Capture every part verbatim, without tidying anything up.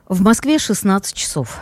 В Москве шестнадцать часов.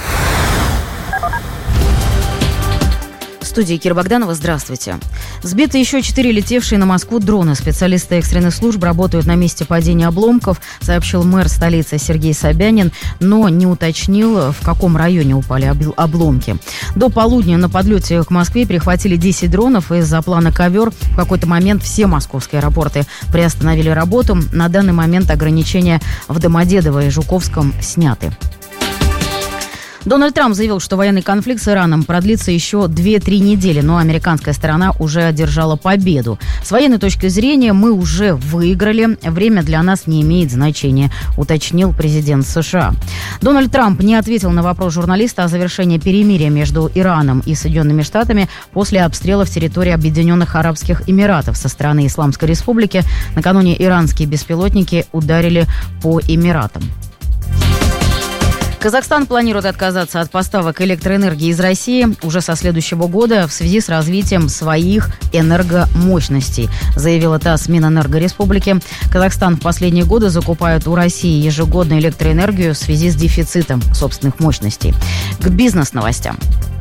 В студии Кира Богданова. Здравствуйте. Сбиты еще четыре летевшие на Москву дроны. Специалисты экстренных служб работают на месте падения обломков, сообщил мэр столицы Сергей Собянин, но не уточнил, в каком районе упали обломки. До полудня на подлете к Москве перехватили десять дронов. Из-за плана «Ковер» в какой-то момент все московские аэропорты приостановили работу. На данный момент ограничения в Домодедово и Жуковском сняты. Дональд Трамп заявил, что военный конфликт с Ираном продлится еще две-три недели, но американская сторона уже одержала победу. С военной точки зрения мы уже выиграли, время для нас не имеет значения, уточнил президент США. Дональд Трамп не ответил на вопрос журналиста о завершении перемирия между Ираном и Соединенными Штатами после обстрелов территории Объединенных Арабских Эмиратов со стороны Исламской Республики. Накануне иранские беспилотники ударили по Эмиратам. Казахстан планирует отказаться от поставок электроэнергии из России уже со следующего года в связи с развитием своих энергомощностей, заявила ТАСС Минэнерго Республики. Казахстан в последние годы закупает у России ежегодную электроэнергию в связи с дефицитом собственных мощностей. К бизнес-новостям.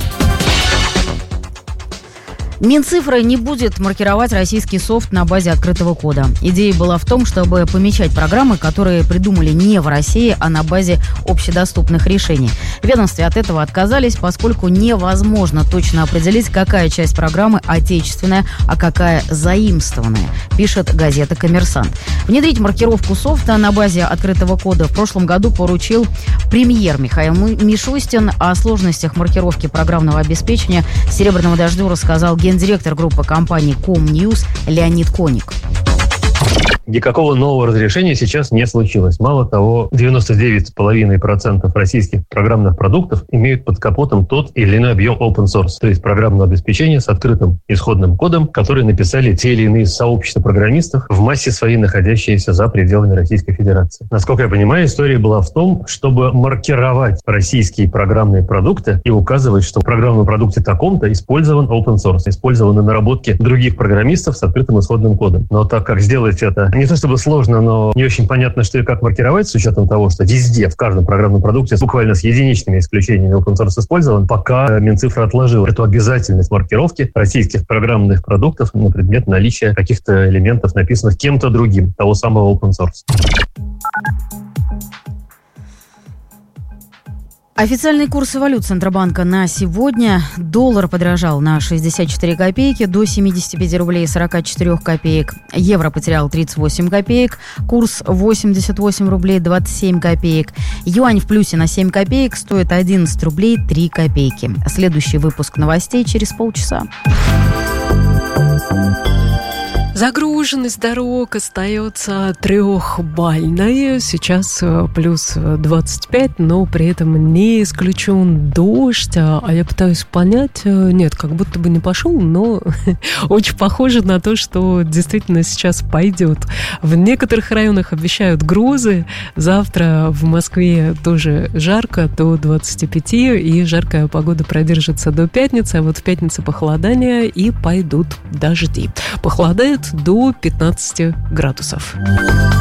Минцифры не будет маркировать российский софт на базе открытого кода. Идея была в том, чтобы помечать программы, которые придумали не в России, а на базе общедоступных решений. В ведомстве от этого отказались, поскольку невозможно точно определить, какая часть программы отечественная, а какая заимствованная, пишет газета «Коммерсант». Внедрить маркировку софта на базе открытого кода в прошлом году поручил премьер Михаил Мишустин. О сложностях маркировки программного обеспечения «Серебряному дождю» рассказал генеральный директор группы компаний Комньюз Леонид Коник. Никакого нового разрешения сейчас не случилось. Мало того, девяносто девять целых пять десятых процента российских программных продуктов имеют под капотом тот или иной объем open source, то есть программного обеспечения с открытым исходным кодом, который написали те или иные сообщества программистов в массе своей, находящиеся за пределами Российской Федерации. Насколько я понимаю, история была в том, чтобы маркировать российские программные продукты и указывать, что в программном продукте таком-то использован open source, использованы наработки других программистов с открытым исходным кодом. Но так как сделать это не то чтобы сложно, но не очень понятно, что и как маркировать, с учетом того, что везде, в каждом программном продукте, буквально с единичными исключениями open source использован, пока Минцифра отложила эту обязательность маркировки российских программных продуктов на предмет наличия каких-то элементов, написанных кем-то другим, того самого open source. Официальные курсы валют Центробанка на сегодня. Доллар подорожал на шестьдесят четыре копейки до семьдесят пять рублей сорок четыре копеек. Евро потерял тридцать восемь копеек. Курс восемьдесят восемь рублей двадцать семь копеек. Юань в плюсе на семь копеек, стоит одиннадцать рублей три копейки. Следующий выпуск новостей через полчаса. Загруженность дорог остается трехбальной. Сейчас плюс двадцать пять, но при этом не исключен дождь. А я пытаюсь понять, нет, как будто бы не пошел, но очень похоже на то, что действительно сейчас пойдет. В некоторых районах обещают грозы. Завтра в Москве тоже жарко, до двадцати пяти, и жаркая погода продержится до пятницы. А вот в пятницу похолодание и пойдут дожди. Похолодает до пятнадцати градусов.